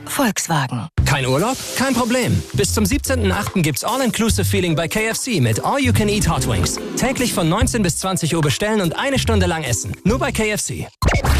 Volkswagen. Kein Urlaub? Kein Problem. Bis zum 17.08. gibt's All-Inclusive-Feeling bei KFC mit All-You-Can-Eat Hot Wings. Täglich von 19 bis 20 Uhr bestellen und 1 Stunde lang essen. Nur bei KFC.